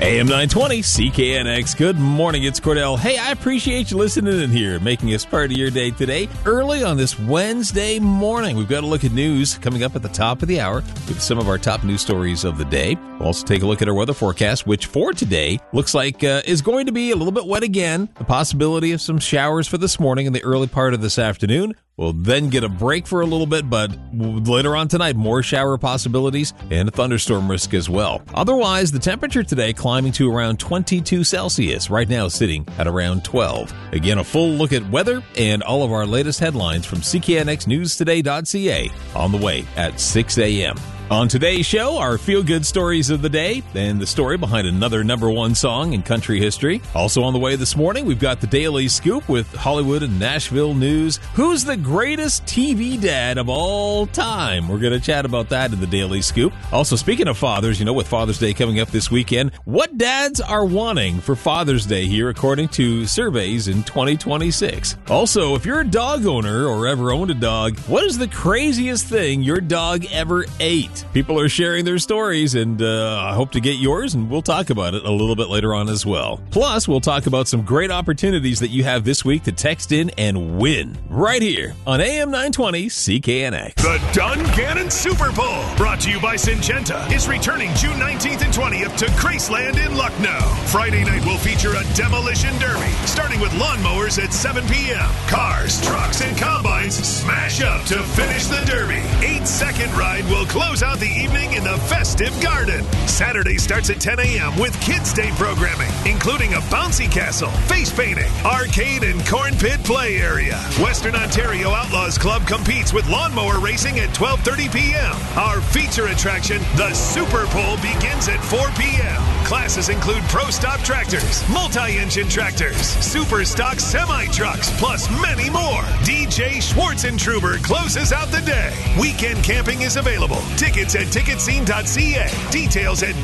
AM 920, CKNX. Good morning, it's Cordell. Hey, I appreciate you listening in here, making us part of your day today. Early on this Wednesday morning, we've got a look at news coming up at the top of the hour with some of our top news stories of the day. We'll also take a look at our weather forecast, which for today looks like is going to be a little bit wet again. The possibility of some showers for this morning and the early part of this afternoon. We'll then get a break for a little bit, but later on tonight, more shower possibilities and a thunderstorm risk as well. Otherwise, the temperature today climbing to around 22 Celsius, right now sitting at around 12. Again, a full look at weather and all of our latest headlines from CKNXNewsToday.ca on the way at 6 a.m. On today's show, our feel-good stories of the day and the story behind another number one song in country history. Also on the way this morning, we've got the Daily Scoop with Hollywood and Nashville news. Who's the greatest TV dad of all time? We're going to chat about that in the Daily Scoop. Also, speaking of fathers, with Father's Day coming up this weekend, what dads are wanting for Father's Day here according to surveys in 2026? Also, if you're a dog owner or ever owned a dog, what is the craziest thing your dog ever ate? People are sharing their stories, and I hope to get yours, and we'll talk about it a little bit later on as well. Plus, we'll talk about some great opportunities that you have this week to text in and win right here on AM 920 CKNX. The Dungannon Super Bowl, brought to you by Syngenta, is returning June 19th and 20th to Graceland in Lucknow. Friday night will feature a demolition derby, starting with lawnmowers at 7 p.m. Cars, trucks, and combines smash up to finish the derby. 8-second ride will close out the evening in the festive garden. Saturday starts at 10 a.m. with Kids Day programming, including a bouncy castle, face painting, arcade, and corn pit play area. Western Ontario Outlaws Club competes with lawnmower racing at 12:30 p.m. Our feature attraction, the Super Bowl, begins at 4 p.m. Classes include Pro Stop tractors, multi-engine tractors, super stock semi-trucks, plus many more. DJ Schwartzentruber closes out the day. Weekend camping is available. Tickets at ticketscene.ca. Details at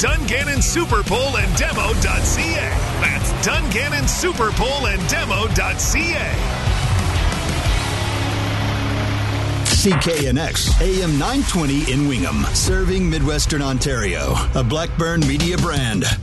DunGannonSuperPoleAndDemo.ca. That's DunGannonSuperPoleAndDemo.ca. CKNX AM 920 in Wingham, serving Midwestern Ontario. A Blackburn Media brand.